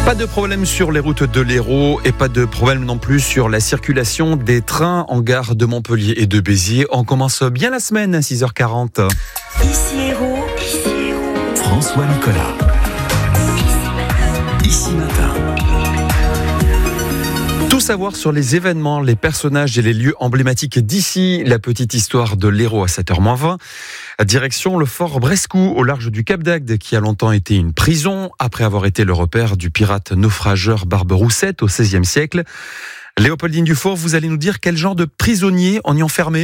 Pas de problème sur les routes de l'Hérault et pas de problème non plus sur la circulation des trains en gare de Montpellier et de Béziers. On commence bien la semaine à 6h40. Ici Hérault. François Nicolas. Ici Matin. Tout savoir sur les événements, les personnages et les lieux emblématiques d'ici. La petite histoire de l'Hérault à 7h20. Direction le fort Brescou au large du Cap d'Agde qui a longtemps été une prison après avoir été le repère du pirate naufrageur Barbe-Roussette au XVIe siècle. Léopoldine Dufour, vous allez nous dire quel genre de prisonniers on y enfermait ?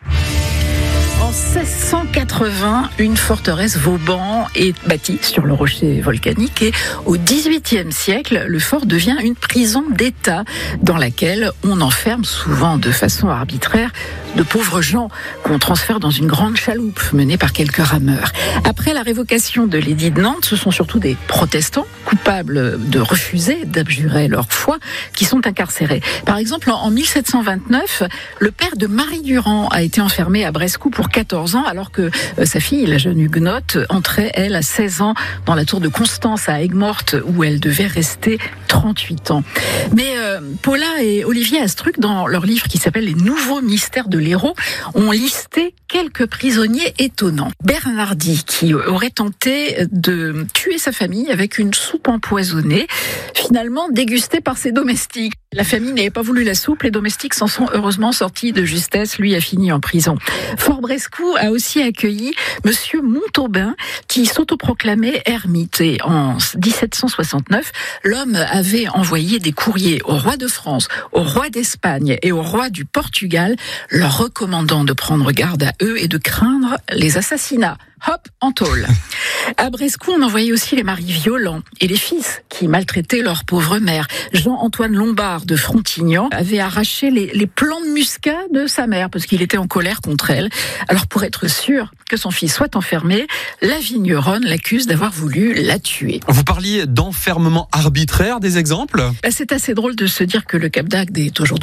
En 1680, une forteresse Vauban est bâtie sur le rocher volcanique et au XVIIIe siècle, le fort devient une prison d'État dans laquelle on enferme souvent de façon arbitraire de pauvres gens qu'on transfère dans une grande chaloupe menée par quelques rameurs. Après la révocation de l'édit de Nantes, ce sont surtout des protestants coupables de refuser d'abjurer leur foi qui sont incarcérés. Par exemple, en 1729, le père de Marie Durand a été enfermé à Brescou pour 14 ans alors que sa fille, la jeune huguenote, entrait, elle, à 16 ans dans la tour de Constance à Aigues-Mortes où elle devait rester 38 ans. Mais Paula et Olivier Astruc, dans leur livre qui s'appelle « Les nouveaux mystères de l'Hérault », ont listé quelques prisonniers étonnants. Bernardi, qui aurait tenté de tuer sa famille avec une soupe empoisonnée, finalement dégustée par ses domestiques. La famille n'avait pas voulu la soupe, les domestiques s'en sont heureusement sortis de justesse, lui a fini en prison. Fort Brescou a aussi accueilli Monsieur Montaubain, qui s'autoproclamait ermite. Et en 1769, l'homme avait envoyé des courriers au roi de France, au roi d'Espagne et au roi du Portugal, leur recommandant de prendre garde à eux et de craindre les assassinats. Hop, en tôle. À Brescou, on envoyait aussi les maris violents et les fils qui maltraitaient leur pauvre mère. Jean-Antoine Lombard de Frontignan avait arraché les plants de muscat de sa mère parce qu'il était en colère contre elle. Alors pour être sûr que son fils soit enfermé, la vigneronne l'accuse d'avoir voulu la tuer. Vous parliez d'enfermement arbitraire, des exemples ? C'est assez drôle de se dire que le Cap d'Agde est aujourd'hui